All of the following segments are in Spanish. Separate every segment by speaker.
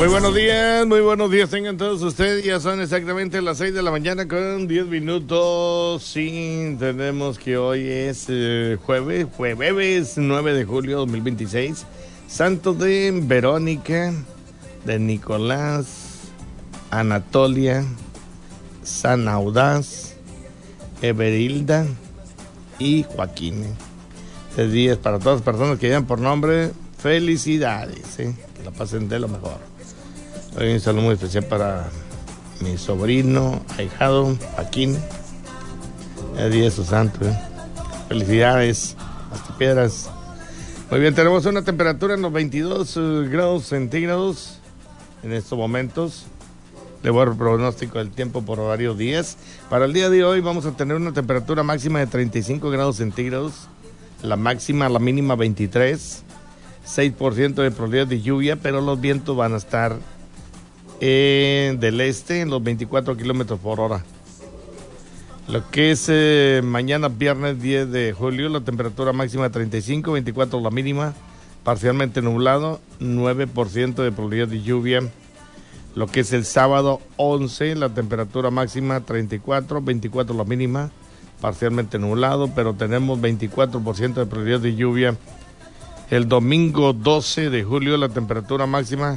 Speaker 1: muy buenos días tengan todos ustedes. Ya son exactamente las 6 de la mañana con 10 minutos. Sí, tenemos que hoy es jueves 9 de julio 2026. Santo de Verónica, de Nicolás, Anatolia, San Audaz, Everilda y Joaquín. Este día es para todas las personas que llevan por nombre. Felicidades, que la pasen de lo mejor. Hoy un saludo muy especial para mi sobrino, ahijado, Joaquín. El día de su santo. Felicidades, hasta piedras. Muy bien, tenemos una temperatura en los 22 grados centígrados en estos momentos. Le voy a dar el pronóstico del tiempo por varios días. Para el día de hoy vamos a tener una temperatura máxima de 35 grados centígrados. La máxima, la mínima 23. 6% de probabilidad de lluvia, pero los vientos van a estar del este en los 24 kilómetros por hora. Lo que es mañana viernes 10 de julio, la temperatura máxima 35, 24 la mínima, parcialmente nublado, 9% de probabilidad de lluvia. Lo que es el sábado 11, la temperatura máxima 34, 24 la mínima, parcialmente nublado, pero tenemos 24% de probabilidad de lluvia. El domingo 12 de julio, la temperatura máxima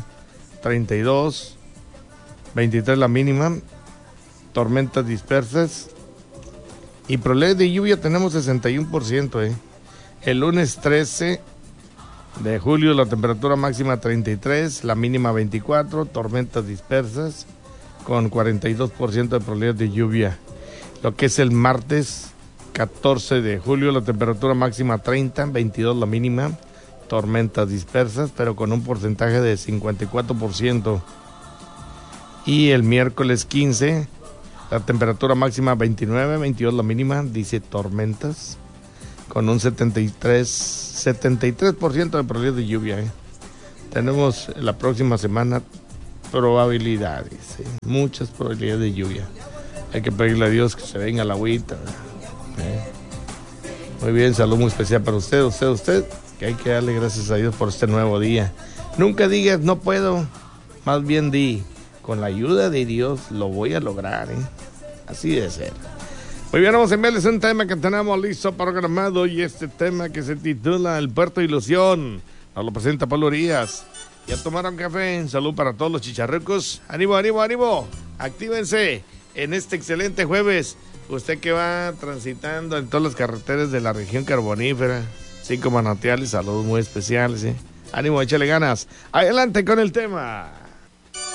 Speaker 1: 32, 23 la mínima, tormentas dispersas y probabilidad de lluvia tenemos 61%. El lunes 13 de julio, la temperatura máxima 33, la mínima 24, tormentas dispersas con 42% de probabilidad de lluvia. Lo que es el martes 14 de julio, la temperatura máxima 30, 22 la mínima, tormentas dispersas, pero con un porcentaje de 54%. Y el miércoles 15, la temperatura máxima 29, 22 la mínima, dice tormentas, con un 73% de probabilidad de lluvia. Tenemos la próxima semana probabilidades, muchas probabilidades de lluvia. Hay que pedirle a Dios que se venga la agüita. Muy bien, saludo muy especial para usted, que hay que darle gracias a Dios por este nuevo día. Nunca digas no puedo, más bien di, con la ayuda de Dios lo voy a lograr, así de ser. Muy bien, vamos a enviarles un tema que tenemos listo programado, y este tema que se titula El Puerto Ilusión, nos lo presenta Pablo Urias. ¿Ya tomaron café? Salud para todos los chicharrucos. ¡Ánimo, ánimo, ánimo! Actívense en este excelente jueves. Usted que va transitando en todas las carreteras de la región carbonífera, 5 manantiales, saludos muy especiales. Ánimo, échale ganas. Adelante con el tema.